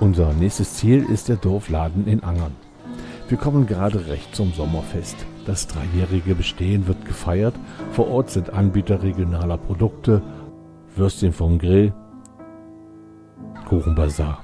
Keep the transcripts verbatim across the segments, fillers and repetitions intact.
Unser nächstes Ziel ist der Dorfladen in Angern. Wir kommen gerade recht zum Sommerfest. Das dreijährige Bestehen wird gefeiert. Vor Ort sind Anbieter regionaler Produkte, Würstchen vom Grill, Kuchenbazar.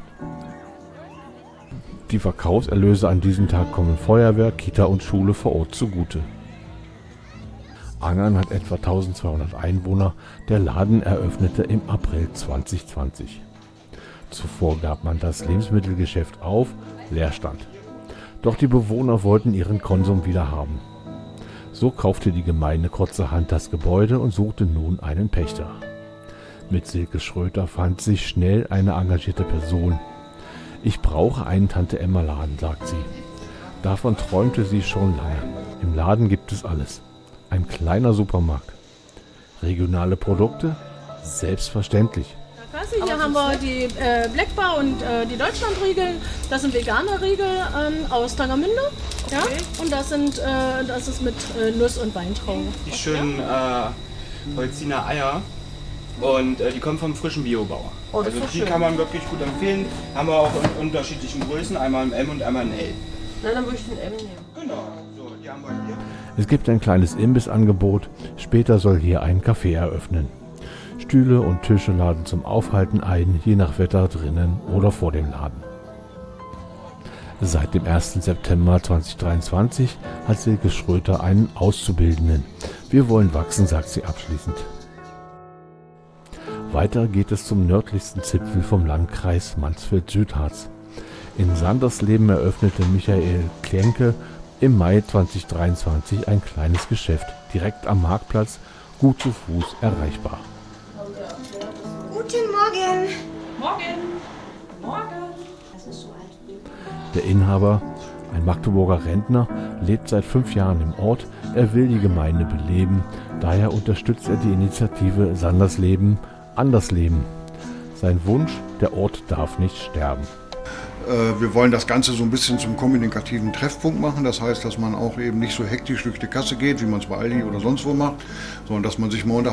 Die Verkaufserlöse an diesem Tag kommen Feuerwehr, Kita und Schule vor Ort zugute. Angern hat etwa eintausendzweihundert Einwohner. Der Laden eröffnete im April zwanzig zwanzig. Zuvor gab man das Lebensmittelgeschäft auf, Leerstand. Doch die Bewohner wollten ihren Konsum wieder haben. So kaufte die Gemeinde kurzerhand das Gebäude und suchte nun einen Pächter. Mit Silke Schröter fand sich schnell eine engagierte Person. Ich brauche einen Tante-Emma-Laden, sagt sie. Davon träumte sie schon lange. Im Laden gibt es alles. Ein kleiner Supermarkt. Regionale Produkte? Selbstverständlich. Hier haben wir die äh, Black Bar und äh, die Deutschlandriegel. Das sind vegane Riegel ähm, aus Tangermünde. Okay. Ja? Und das, sind, äh, das ist mit äh, Nuss- und Weintrauben. Die schönen äh, Holziner Eier. Und äh, die kommen vom frischen Biobauer. Oh, also die schön. Kann man wirklich gut empfehlen. Haben wir auch in unterschiedlichen Größen. Einmal im M und einmal im L. Na, dann würde ich den M nehmen. Genau. So, die haben wir hier. Es gibt ein kleines Imbissangebot. Später soll hier ein Café eröffnen. Stühle und Tische laden zum Aufhalten ein, je nach Wetter drinnen oder vor dem Laden. Seit dem ersten September zweitausenddreiundzwanzig hat Silke Schröter einen Auszubildenden. Wir wollen wachsen, sagt sie abschließend. Weiter geht es zum nördlichsten Zipfel vom Landkreis Mansfeld-Südharz. In Sandersleben eröffnete Michael Klenke im Mai zweitausenddreiundzwanzig ein kleines Geschäft, direkt am Marktplatz, gut zu Fuß erreichbar. Guten Morgen. Morgen. Morgen. Das ist so alt. Der Inhaber, ein Magdeburger Rentner, lebt seit fünf Jahren im Ort. Er will die Gemeinde beleben. Daher unterstützt er die Initiative Sandersleben, anders leben. Sein Wunsch, der Ort darf nicht sterben. Wir wollen das Ganze so ein bisschen zum kommunikativen Treffpunkt machen. Das heißt, dass man auch eben nicht so hektisch durch die Kasse geht, wie man es bei Aldi oder sonst wo macht, sondern dass man sich mal unterhalten